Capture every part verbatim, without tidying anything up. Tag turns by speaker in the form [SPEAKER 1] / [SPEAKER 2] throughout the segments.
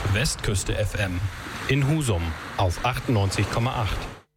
[SPEAKER 1] Westküste F M. In Husum auf achtundneunzig Komma acht.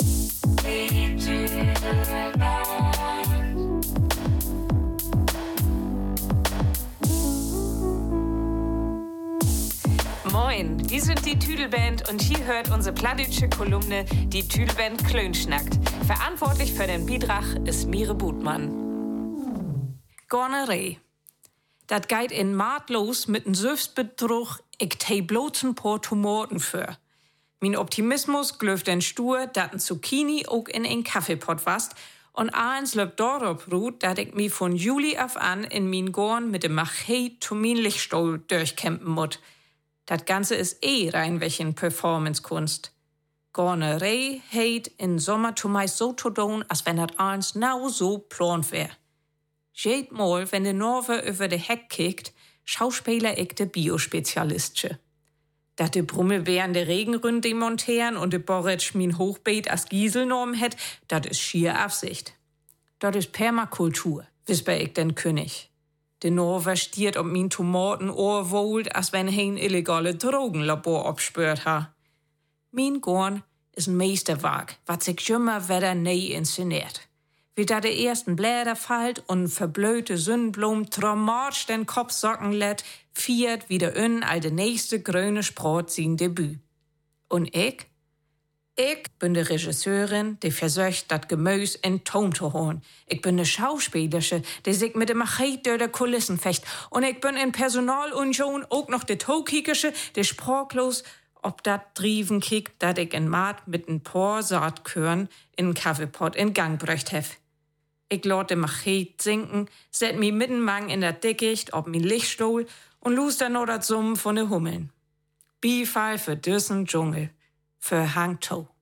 [SPEAKER 2] Moin, wir sind die Tüdelband und hier hört unsere plattdeutsche Kolumne die Tüdelband Klönschnackt. Verantwortlich für den Beitrag ist Mire Butmann. Gornerei. Dat geht in Maat los mit n Süftsbetrug, ich tei bloß n paar Tomaten für. Mein Optimismus glöft den Stur, dat n Zucchini auch in ein Kaffeepot wast und eins löbt darauf ruht, dat ich mi von Juli auf an in min Gorn mit dem Machet zu min Lichtstuhl durchkämpen mut. Dat Ganze is eh reinwechen Performancekunst. Gornerei heit in Sommer zumeist so zu tun, als wenn dat eins nou so plant wär. Jeet Mal, wenn de Norwe über de Heck kickt, schauspieler ich de Biospezialistche. Dat de Brummelbären de Regenrünn demontieren und de Borretsch min Hochbeet als Gieselnorm het, dat is schier Absicht. Dat is Permakultur, wisper ich den König. De Norwe stiert ob min Tomaten ohrwohlt, als wenn he ein illegale Drogenlabor abspürt ha. Min Gorn is ein Meisterwerk, wat sich jümmer wedder nei inszeniert. Wie da de ersten Blätter fallt und verblöte Sündenblum traumatsch den Kopf socken lädt, fiert wieder in all de nächste grüne Sprott sin Debüt. Und ich? Ich bin de Regisseurin, die versucht, dat Gemüs in Ton zu holen. Ich bin de Schauspielerische, die sich mit dem Machet durch de Kulissen fecht. Und ich bin in Personalunion auch noch de Tokikische, die sprachlos ob dat Driven kickt, dat ich in Maat mit n paar Saatkörn in n Kaffeepot in Gang bröcht hef. Ich lade de Machet sinken, set mi mittenmang in der Dickicht ob mi Lichtstuhl und lus dann noch dat Summen von de Hummeln. Beifall für düssen Dschungel, für Hangtow.